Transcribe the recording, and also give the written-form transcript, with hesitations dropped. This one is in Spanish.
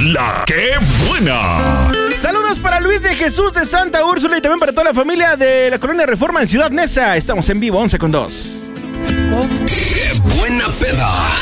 La que buena. Saludos para Luis de Jesús de Santa Úrsula y también para toda la familia de la Colonia Reforma en Ciudad Neza. Estamos en vivo, 11:02. ¡Qué buena peda!